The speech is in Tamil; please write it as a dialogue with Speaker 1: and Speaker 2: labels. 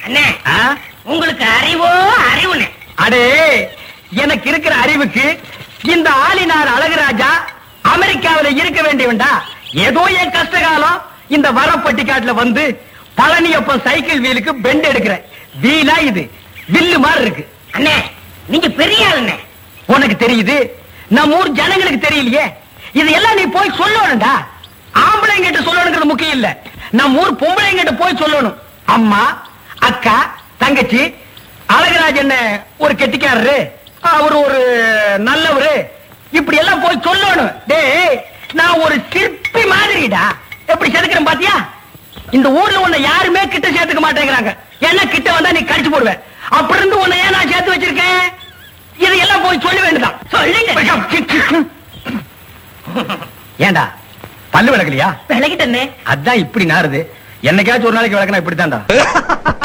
Speaker 1: அண்ணே உங்களுக்கு அறிவோ அறிவுனே.
Speaker 2: அடே எனக்கு இருக்கிற அறிவுக்கு இந்த ஆளினார் அழகுராஜா அமெரிக்காவில இருக்க வேண்டியவன்டா. ஏதோ என் கஷ்டகாலம் இந்த வரப்பட்டிக்காட்டுல வந்து பழனியப்பன் சைக்கிள் வீலுக்கு பெண்ட் எடுக்கிறேன். வீலா இது வில்லு மாதிரி இருக்கு.
Speaker 1: அண்ணே நீங்க பெரிய ஆளுண்ணே.
Speaker 2: உனக்கு தெரியுது, நம்ம ஊர் ஜனங்களுக்கு தெரியலையே. இதெல்லாம் நீ போய் சொல்லணும்டா. ஆம்பளைங்கிட்ட சொல்லணுங்கிறது முக்கியம் இல்ல, நம்ம ஊர் பொம்பளைங்கிட்ட போய் சொல்லணும். அம்மா, அக்கா, தங்கச்சி, அழகுராஜன் ஒரு கெட்டிக்காரரு, அவர் ஒரு நல்லவரு, இப்படி எல்லாம் போய் சொல்லணும். டேய் நான் ஒரு சிற்பி மாதிரிடா. எப்படி செதுக்கிறேன் பாத்தியா? இந்த ஊர்ல உன்னை யாருமே கிட்ட சேர்த்துக்க மாட்டேங்கிறாங்க. என்ன கிட்ட வந்தா நீ கடிச்சு போடுவேன். அப்படி இருந்து உன்னை ஏன் நான் சேர்த்து வச்சிருக்கேன்? இதையெல்லாம் போய் சொல்ல வேண்டியதான். சொல்லுங்க. ஏண்டா பல்லு விளக்கலையா?
Speaker 1: விளக்கிட்டே.
Speaker 2: அதான் இப்படி நாருது. என்னைக்காச்சும் ஒரு நாளைக்கு விளக்கணும் இப்படித்தான்டா.